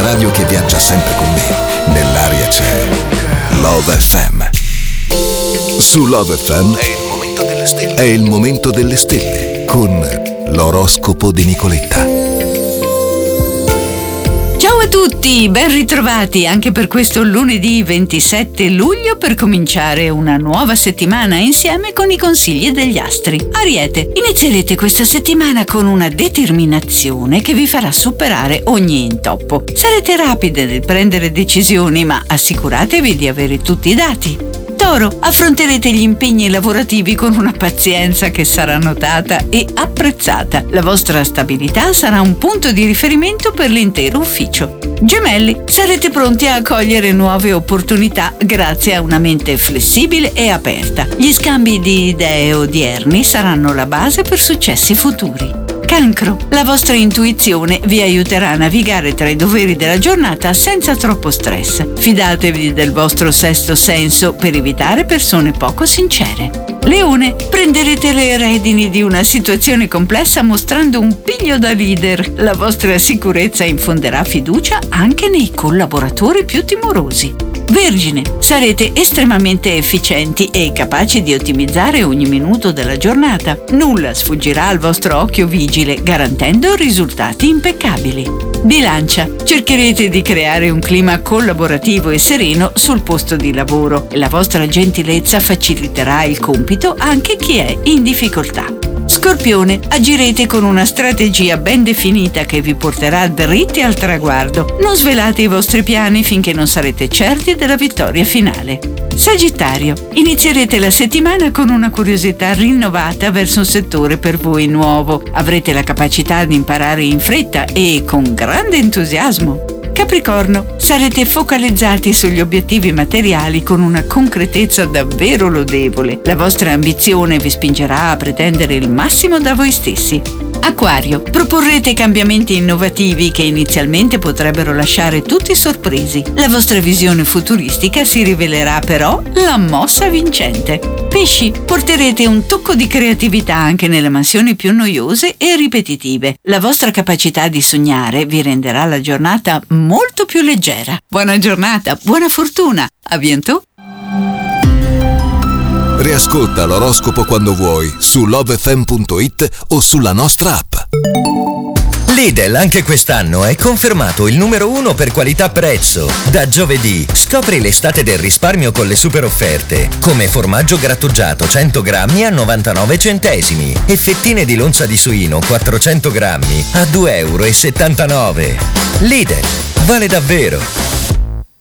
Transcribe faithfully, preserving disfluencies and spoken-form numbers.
radio che viaggia sempre con me. Nell'aria c'è Love F M. Su Love F M è il momento delle stelle. È il momento delle stelle con l'oroscopo di Nicoletta. Ciao a tutti, ben ritrovati anche per questo lunedì ventisette luglio per cominciare una nuova settimana insieme con i consigli degli astri. Ariete, inizierete questa settimana con una determinazione che vi farà superare ogni intoppo. Sarete rapide nel prendere decisioni, ma assicuratevi di avere tutti i dati. Toro, affronterete gli impegni lavorativi con una pazienza che sarà notata e apprezzata. La vostra stabilità sarà un punto di riferimento per l'intero ufficio. Gemelli, sarete pronti a cogliere nuove opportunità grazie a una mente flessibile e aperta. Gli scambi di idee odierni saranno la base per successi futuri. Cancro, la vostra intuizione vi aiuterà a navigare tra i doveri della giornata senza troppo stress. Fidatevi del vostro sesto senso per evitare persone poco sincere. Leone, prenderete le redini di una situazione complessa mostrando un piglio da leader. La vostra sicurezza infonderà fiducia anche nei collaboratori più timorosi. Vergine, sarete estremamente efficienti e capaci di ottimizzare ogni minuto della giornata. Nulla sfuggirà al vostro occhio vigile, garantendo risultati impeccabili. Bilancia, cercherete di creare un clima collaborativo e sereno sul posto di lavoro. La vostra gentilezza faciliterà il compito anche chi è in difficoltà. Scorpione, agirete con una strategia ben definita che vi porterà dritti al traguardo. Non svelate i vostri piani finché non sarete certi della vittoria finale. Sagittario, inizierete la settimana con una curiosità rinnovata verso un settore per voi nuovo. Avrete la capacità di imparare in fretta e con grande entusiasmo. Capricorno, sarete focalizzati sugli obiettivi materiali con una concretezza davvero lodevole. La vostra ambizione vi spingerà a pretendere il massimo da voi stessi. Acquario, proporrete cambiamenti innovativi che inizialmente potrebbero lasciare tutti sorpresi. La vostra visione futuristica si rivelerà però la mossa vincente. Pesci, porterete un tocco di creatività anche nelle mansioni più noiose e ripetitive. La vostra capacità di sognare vi renderà la giornata molto più leggera. Buona giornata, buona fortuna, a bientôt! Riascolta l'oroscopo quando vuoi su love f m punto it o sulla nostra app. Lidl anche quest'anno è confermato il numero uno per qualità-prezzo. Da giovedì scopri l'estate del risparmio con le super offerte, come formaggio grattugiato cento grammi a novantanove centesimi e fettine di lonza di suino quattrocento grammi a due e settantanove euro. Lidl, vale davvero!